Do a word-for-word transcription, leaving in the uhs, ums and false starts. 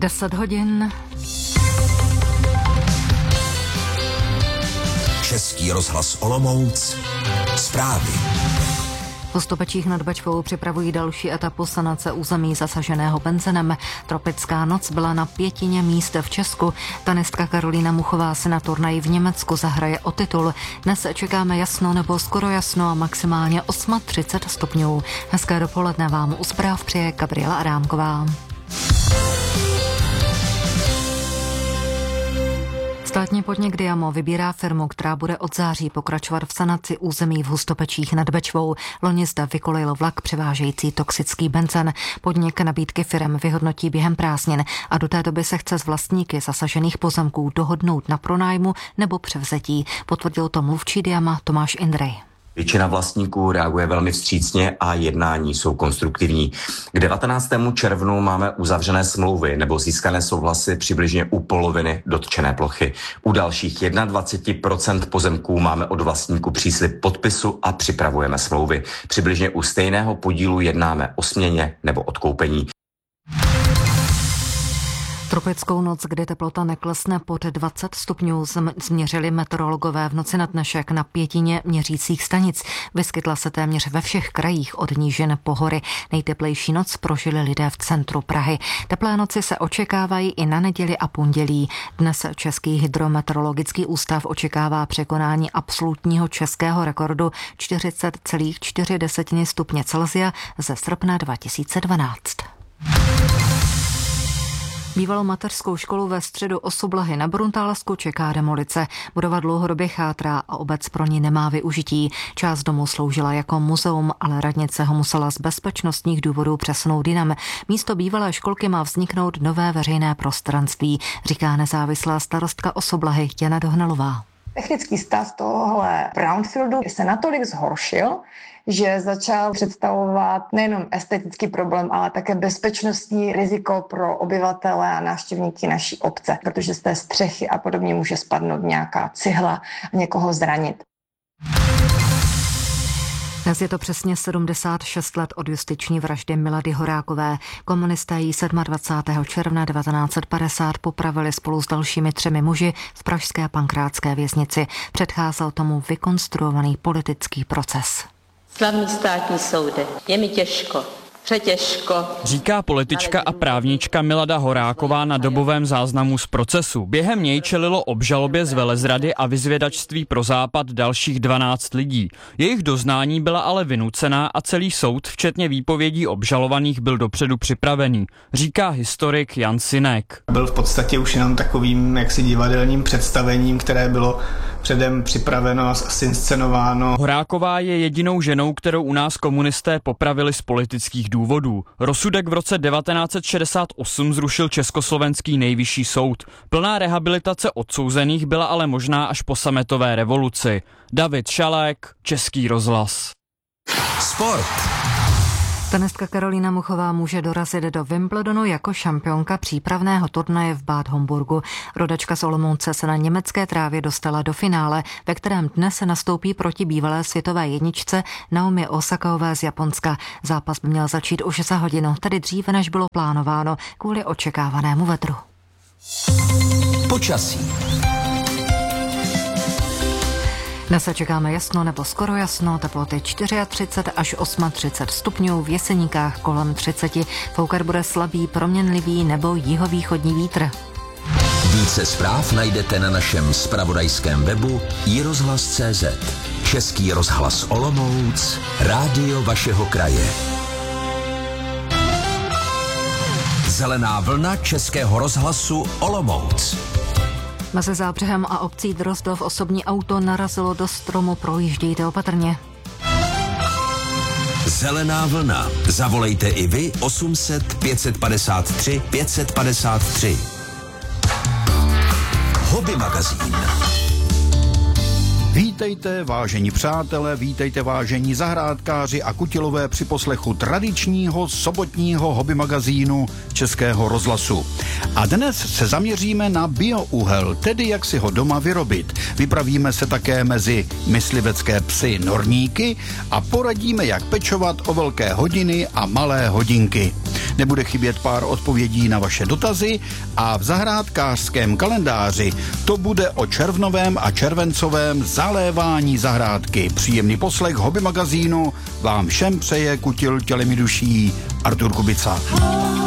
deset hodin. Český rozhlas Olomouc. Zprávy. V Hustopečích nad Bečvou připravují další etapu sanace území zasaženého benzinem. Tropická noc byla na pětině míst v Česku. Tenistka Karolína Muchová si na turnaji v Německu zahraje o titul. Dnes čekáme jasno nebo skoro jasno a maximálně třicet osm stupňů. Hezké dopoledne vám u zpráv přeje Gabriela Adámková. Státní podnik Diamo vybírá firmu, která bude od září pokračovat v sanaci území v Hustopečích nad Bečvou. Loni zde vykolejil vlak převážející toxický benzin. Podnik nabídky firem vyhodnotí během prázdnin a do té doby se chce s vlastníky zasažených pozemků dohodnout na pronájmu nebo převzetí. Potvrdil to mluvčí Diama Tomáš Indrej. Většina vlastníků reaguje velmi vstřícně a jednání jsou konstruktivní. K devatenáctému červnu máme uzavřené smlouvy nebo získané souhlasy přibližně u poloviny dotčené plochy. U dalších dvacet jedna procent pozemků máme od vlastníků příslib podpisu a připravujeme smlouvy. Přibližně u stejného podílu jednáme o směně nebo odkoupení. Tropickou noc, kdy teplota neklesne pod dvacet stupňů, změřili meteorologové v noci na dnešek na pětině měřících stanic. Vyskytla se téměř ve všech krajích od nížin po hory. Nejteplejší noc prožili lidé v centru Prahy. Teplé noci se očekávají i na neděli a pondělí. Dnes Český hydrometeorologický ústav očekává překonání absolutního českého rekordu čtyřicet celá čtyři stupně Celsia ze srpna dva tisíce dvanáct. Bývalou mateřskou školu ve středu Osoblahy na Bruntálsku čeká demolice. Budova dlouhodobě chátrá a obec pro ní nemá využití. Část domu sloužila jako muzeum, ale radnice ho musela z bezpečnostních důvodů přesunout jinam. Místo bývalé školky má vzniknout nové veřejné prostranství, říká nezávislá starostka Osoblahy Jana Dohnalová. Technický stav tohohle brownfieldu se natolik zhoršil, že začal představovat nejenom estetický problém, ale také bezpečnostní riziko pro obyvatele a návštěvníky naší obce, protože z té střechy a podobně může spadnout nějaká cihla a někoho zranit. Dnes je to přesně sedmdesát šest let od justiční vraždy Milady Horákové. Komunisté ji dvacátého sedmého června devatenáct set padesát popravili spolu s dalšími třemi muži v pražské pankrátské věznici. Předcházel tomu vykonstruovaný politický proces. Slavný státní soude, je mi těžko. Přetěžko. Říká politička a právnička Milada Horáková na dobovém záznamu z procesu. Během něj čelilo obžalobě z velezrady a vyzvědačství pro Západ dalších dvanáct lidí. Jejich doznání byla ale vynucená a celý soud, včetně výpovědí obžalovaných, byl dopředu připravený, říká historik Jan Sinek. Byl v podstatě už jenom takovým jaksi divadelním představením, které bylo předem připraveno a zinscenováno. Horáková je jedinou ženou, kterou u nás komunisté popravili z politických důvodů. Rozsudek v roce devatenáct set šedesát osm zrušil československý nejvyšší soud. Plná rehabilitace odsouzených byla ale možná až po sametové revoluci. David Šalek, Český rozhlas. Sport. Tenistka Karolína Muchová může dorazit do Wimbledonu jako šampionka přípravného turnaje v Bad Homburgu. Rodačka z Olomouce se na německé trávě dostala do finále, ve kterém dnes se nastoupí proti bývalé světové jedničce Naomi Osakové z Japonska. Zápas by měl začít už za hodinu, tedy dříve, než bylo plánováno, kvůli očekávanému vetru. Počasí. Dnes se čekáme jasno nebo skoro jasno, teploty třicet čtyři až třicet osm stupňů, v Jeseníkách kolem třicet, foukat bude slabý, proměnlivý nebo jihovýchodní vítr. Více zpráv najdete na našem zpravodajském webu i rozhlas tečka cé zet. Český rozhlas Olomouc, rádio vašeho kraje. Zelená vlna Českého rozhlasu Olomouc. Mezi Zábřehem a obcí Drozdov osobní auto narazilo do stromu, projíždějte opatrně. Zelená vlna. Zavolejte i vy osm set pět padesát tři pět padesát tři. Hobby magazín. Vítejte, vážení přátelé, vítejte, vážení zahrádkáři a kutilové při poslechu tradičního sobotního hobby magazínu Českého rozhlasu. A dnes se zaměříme na biouhel, tedy jak si ho doma vyrobit. Vypravíme se také mezi myslivecké psy norníky a poradíme, jak pečovat o velké hodiny a malé hodinky. Nebude chybět pár odpovědí na vaše dotazy a v zahrádkářském kalendáři to bude o červnovém a červencovém zalévání zahrádky. Příjemný poslech hobby magazínu vám všem přeje kutil tělemi duší Artur Kubica.